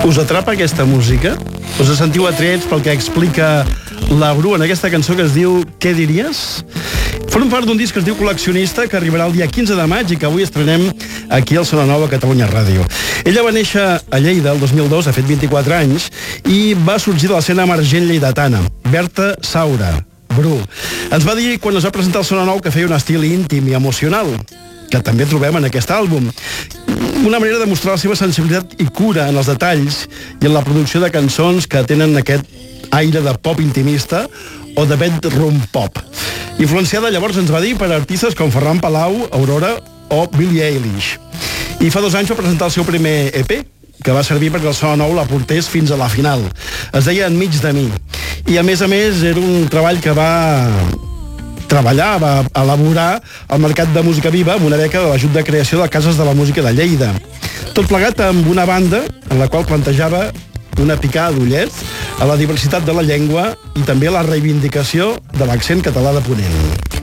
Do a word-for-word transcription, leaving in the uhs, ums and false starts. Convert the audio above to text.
Us atrapa aquesta música? Us sentiu atrets pel que explica la Bru en aquesta cançó que es diu Què diries? Formen part d'un disc que es diu Col·leccionista, que arribarà el dia quinze de maig i que avui estrenem aquí al Sona Nova Catalunya Ràdio. Ella va néixer a Lleida el dos mil dos, ha fet vint-i-quatre anys, i va sorgir de l'escena emergent lleidatana. Berta Saura, Bru. Ens va dir, quan es va presentar el Sona Nou, que feia un estil íntim i emocional, que també trobem en aquest àlbum. Una manera de mostrar la seva sensibilitat i cura en els detalls i en la producció de cançons que tenen aquest aire de pop intimista o de bedroom pop. Influenciada, llavors, ens va dir, per artistes com Ferran Palau, Aurora o Billie Eilish. I fa dos anys va presentar el seu primer E P, que va servir perquè el Sona Nou la portés fins a la final. Es deia Enmig de mi. I, a més a més, era un treball que va treballar, va elaborar el Mercat de Música Viva amb una beca de l'Ajut de Creació de Cases de la Música de Lleida. Tot plegat amb una banda en la qual plantejava una picada d'ullets a la diversitat de la llengua i també a la reivindicació de l'accent català de Ponent.